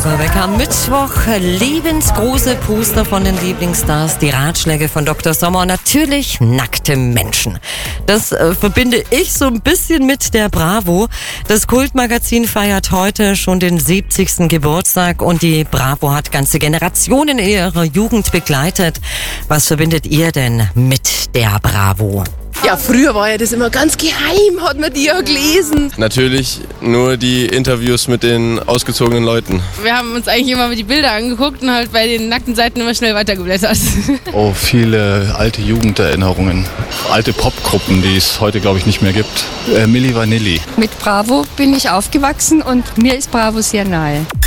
Weg am Mittwoch lebensgroße Poster von den Lieblingsstars, die Ratschläge von Dr. Sommer und natürlich nackte Menschen. Das verbinde ich so ein bisschen mit der Bravo. Das Kultmagazin feiert heute schon den 70. Geburtstag und die Bravo hat ganze Generationen in ihrer Jugend begleitet. Was verbindet ihr denn mit der Bravo? Ja, früher war ja das immer ganz geheim, hat man die ja gelesen. Natürlich nur die Interviews mit den ausgezogenen Leuten. Wir haben uns eigentlich immer die Bilder angeguckt und halt bei den nackten Seiten immer schnell weitergeblättert. Oh, viele alte Jugenderinnerungen. Alte Popgruppen, die es heute, glaube ich, nicht mehr gibt. Milli Vanilli. Mit Bravo bin ich aufgewachsen und mir ist Bravo sehr nahe.